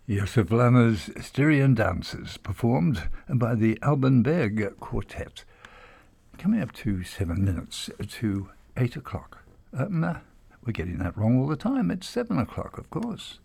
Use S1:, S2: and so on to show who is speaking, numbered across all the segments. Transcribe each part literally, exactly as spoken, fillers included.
S1: Josef Lanner's Styrian Dances, performed by the Alban Berg Quartet. Coming up to seven minutes to eight o'clock. Um, uh, we're getting that wrong all the time. It's seven o'clock, of course.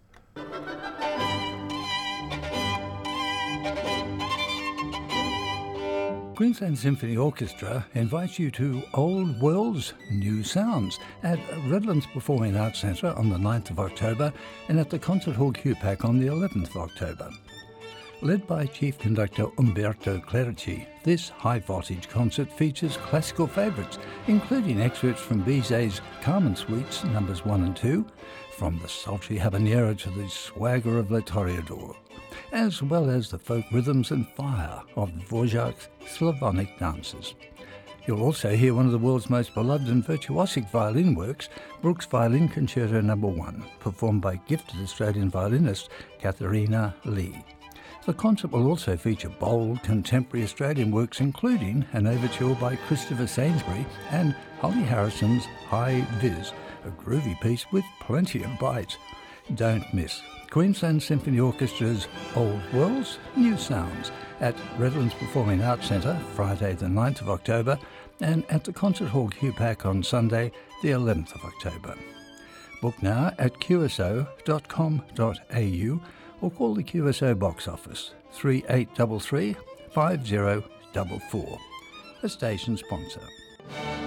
S1: Queensland Symphony Orchestra invites you to Old Worlds, New Sounds at Redlands Performing Arts Centre on the ninth of October and at the Concert Hall Q-Pack on the eleventh of October. Led by Chief Conductor Umberto Clerici, this high-voltage concert features classical favourites, including excerpts from Bizet's Carmen Suites numbers one and two, from the sultry habanero to the swagger of Le Toreador, as well as the folk rhythms and fire of Dvorak's Slavonic dances. You'll also hear one of the world's most beloved and virtuosic violin works, Brooks Violin Concerto Number one, performed by gifted Australian violinist Katharina Lee. The concert will also feature bold, contemporary Australian works, including an overture by Christopher Sainsbury and Holly Harrison's High Viz, a groovy piece with plenty of bites. Don't miss Queensland Symphony Orchestra's Old Worlds, New Sounds at Redlands Performing Arts Centre, Friday the ninth of October, and at the Concert Hall Q-Pack on Sunday the eleventh of October. Book now at q s o dot com dot a u or call the Q S O box office three eight three three, five zero four four. A station sponsor.